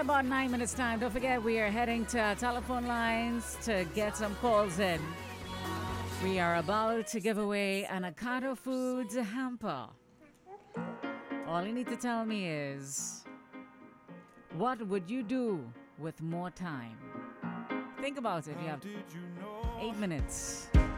about 9 minutes time. Don't forget, we are heading to our telephone lines to get some calls in. We are about to give away an Ocado Foods hamper. All you need to tell me is, what would you do with more time? Think about it. You have 8 minutes.